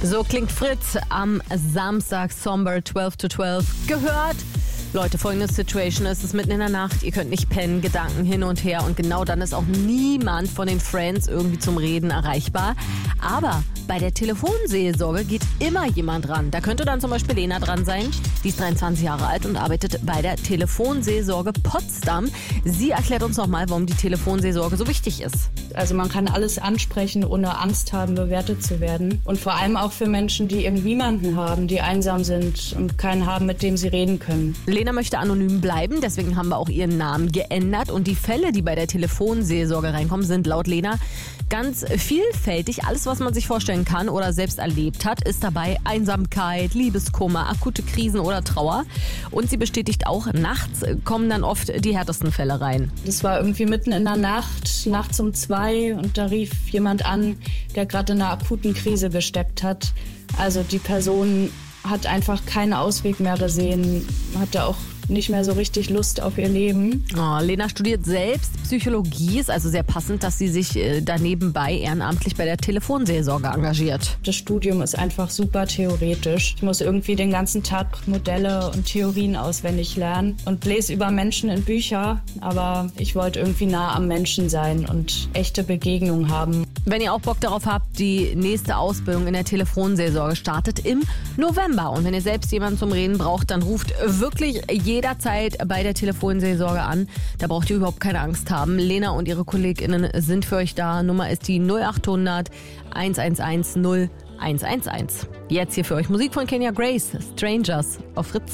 So klingt Fritz am Samstag, Somber 12 to 12. Gehört? Leute, folgende Situation, es ist mitten in der Nacht, ihr könnt nicht pennen, Gedanken hin und her und genau dann ist auch niemand von den Friends irgendwie zum Reden erreichbar. Aber bei der Telefonseelsorge geht immer jemand ran. Da könnte dann zum Beispiel Lena dran sein. Die ist 23 Jahre alt und arbeitet bei der Telefonseelsorge Potsdam. Sie erklärt uns nochmal, warum die Telefonseelsorge so wichtig ist. Also man kann alles ansprechen, ohne Angst haben, bewertet zu werden. Und vor allem auch für Menschen, die eben niemanden haben, die einsam sind und keinen haben, mit dem sie reden können. Lena möchte anonym bleiben, deswegen haben wir auch ihren Namen geändert. Und die Fälle, die bei der Telefonseelsorge reinkommen, sind laut Lena ganz vielfältig. Alles, was man sich vorstellen kann oder selbst erlebt hat, ist dabei Einsamkeit, Liebeskummer, akute Krisen oder Trauer. Und sie bestätigt auch, nachts kommen dann oft die härtesten Fälle rein. Das war irgendwie mitten in der Nacht, nachts um 2 und da rief jemand an, der gerade in einer akuten Krise gesteckt hat. Also die Person hat einfach keinen Ausweg mehr gesehen, hatte auch nicht mehr so richtig Lust auf ihr Leben. Oh, Lena studiert selbst Psychologie, ist also sehr passend, dass sie sich danebenbei ehrenamtlich bei der Telefonseelsorge engagiert. Das Studium ist einfach super theoretisch. Ich muss irgendwie den ganzen Tag Modelle und Theorien auswendig lernen und lese über Menschen in Bücher, aber ich wollte irgendwie nah am Menschen sein und echte Begegnungen haben. Wenn ihr auch Bock darauf habt, die nächste Ausbildung in der Telefonseelsorge startet im November. Und wenn ihr selbst jemanden zum Reden braucht, dann ruft wirklich jederzeit bei der Telefonseelsorge an. Da braucht ihr überhaupt keine Angst haben. Lena und ihre KollegInnen sind für euch da. Nummer ist die 0800 111 0111. Jetzt hier für euch Musik von Kenya Grace, Strangers auf Fritz.